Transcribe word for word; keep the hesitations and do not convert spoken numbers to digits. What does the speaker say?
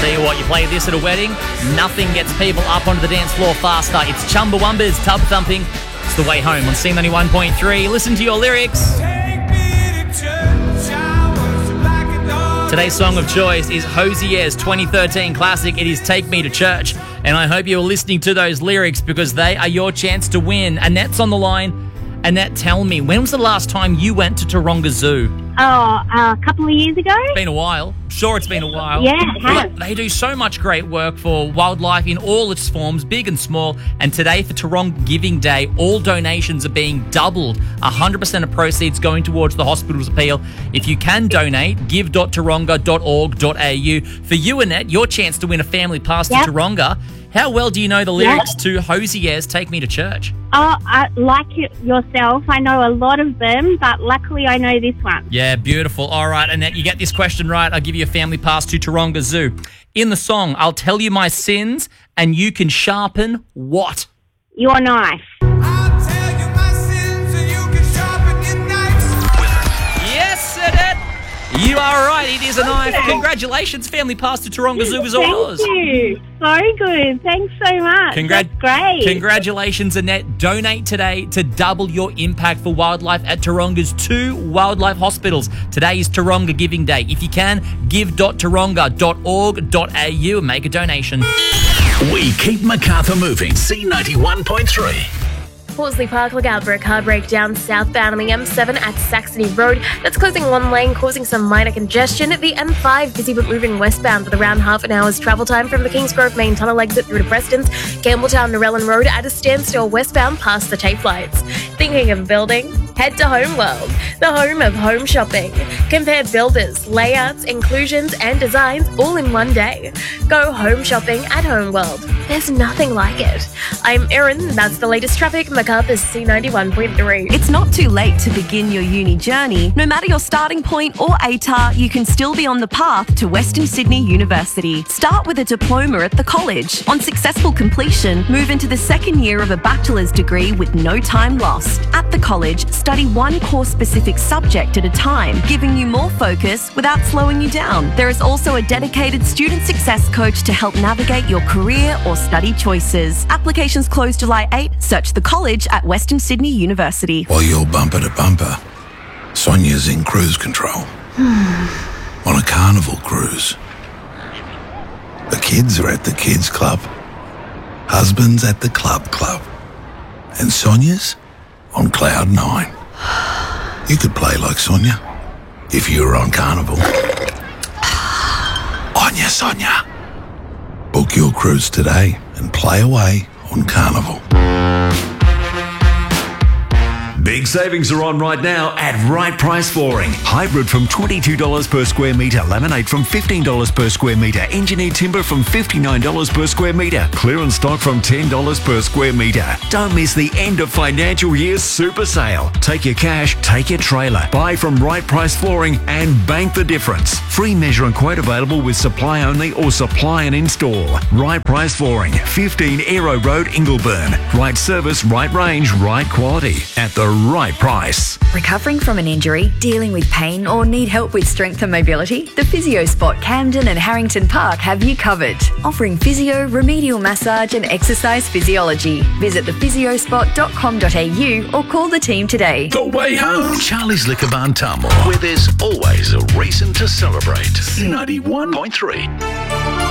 Tell you what, you play this at a wedding, nothing gets people up onto the dance floor faster. It's Chumbawamba's Tub Thumping. It's the way home on C ninety-one point three. Listen to your lyrics. Today's song of choice is Hosier's twenty thirteen classic. It is Take Me to Church. And I hope you're listening to those lyrics because they are your chance to win. Annette's on the line. Annette, tell me, when was the last time you went to Taronga Zoo? Oh, uh, a couple of years ago. It's been a while. Sure, it's been a while. Yeah, it has. But they do so much great work for wildlife in all its forms, big and small. And today for Taronga Giving Day, all donations are being doubled. one hundred percent of proceeds going towards the hospital's appeal. If you can donate, give dot taronga dot org dot a u. For you, Annette, your chance to win a family pass Yep. to Taronga. How well do you know the lyrics Yep. to Hosier's Take Me to Church? Oh, I, like it yourself, I know a lot of them, but luckily I know this one. Yeah, beautiful. All right, Annette, you get this question right, I'll give you a family pass to Taronga Zoo. In the song, I'll tell you my sins and you can sharpen what? Your knife. I'll tell you my sins and you can sharpen your knife. Yes, Annette! You are right, it is a knife. Congratulations, family pass to Taronga Zoo is all yours. Thank you. So good. Thanks so much. Congra- That's great. Congratulations, Annette. Donate today to double your impact for wildlife at Taronga's two wildlife hospitals. Today is Taronga Giving Day. If you can, give dot taronga dot org dot a u and make a donation. We keep Macarthur moving. C ninety-one point three. Horsley Park, look out for a car breakdown southbound on the M seven at Saxony Road. That's closing one lane, causing some minor congestion. The M five busy but moving westbound with around half an hour's travel time from the Kingsgrove main tunnel exit through to Preston's. Campbelltown Narellan Road at a standstill westbound past the tape lights. Thinking of building? Head to Homeworld, the home of home shopping. Compare builders, layouts, inclusions and designs all in one day. Go home shopping at Homeworld. There's nothing like it. I'm Erin, that's the latest traffic. Macarthur's C ninety-one point three. It's not too late to begin your uni journey. No matter your starting point or A T A R, you can still be on the path to Western Sydney University. Start with a diploma at the college. On successful completion, move into the second year of a bachelor's degree with no time lost. At the college, study one course-specific subject at a time, giving you more focus without slowing you down. There is also a dedicated student success coach to help navigate your career or study choices. Applications close July eighth. Search the college at Western Sydney University. While you're bumper to bumper, Sonia's in cruise control. On a carnival cruise. The kids are at the kids club. Husband's at the club club. And Sonia's on cloud nine. You could play like Sonia if you were on Carnival. Onya Sonia. Book your cruise today and play away on Carnival. Big savings are on right now at Right Price Flooring. Hybrid from twenty-two dollars per square metre. Laminate from fifteen dollars per square metre. Engineered timber from fifty-nine dollars per square metre. Clearance stock from ten dollars per square metre. Don't miss the end of financial year super sale. Take your cash, take your trailer. Buy from Right Price Flooring and bank the difference. Free measure and quote available with supply only or supply and install. Right Price Flooring, fifteen Aero Road, Ingleburn. Right service, right range, right quality. At the right price. Recovering from an injury, dealing with pain, or need help with strength and mobility? The Physio Spot Camden and Harrington Park have you covered. Offering physio, remedial massage and exercise physiology. Visit the physio spot dot com dot a u or call the team today. The way home. Charlie's Liquor Barn Tamworth, where there's always a reason to celebrate. ninety-one point three.